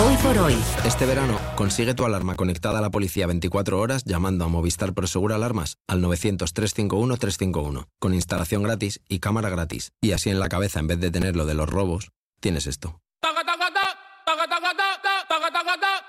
Hoy por hoy. Este verano, consigue tu alarma conectada a la policía 24 horas llamando a Movistar Prosegur Alarmas al 900-351-351, con instalación gratis y cámara gratis. Y así en la cabeza, en vez de tener lo de los robos, tienes esto.